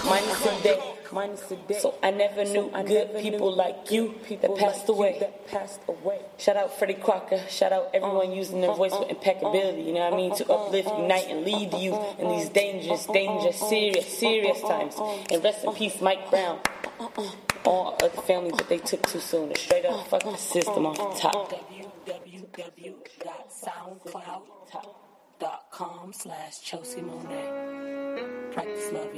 minus a day. So I never knew good people like you that passed away. Shout out Freddie Crocker. Shout out everyone using their voice with impeccability. You know what I mean? To uplift, unite, and lead you in these dangerous, serious times. And rest in peace, Mike Brown. All other families that they took too soon. To straight up fuck the system off the top. www.soundcloud.com/Chelsea Monet. Practice love.